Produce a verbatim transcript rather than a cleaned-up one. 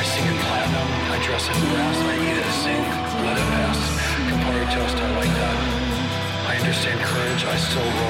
sing in platinum, I dress in brass, I eat it, sing, let it pass. Campari toast, I like that. I understand courage, I still